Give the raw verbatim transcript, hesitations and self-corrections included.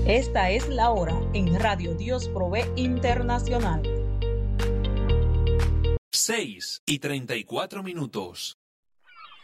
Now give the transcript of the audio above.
Esta es la hora en Radio Dios Provee Internacional. seis y treinta y cuatro minutos.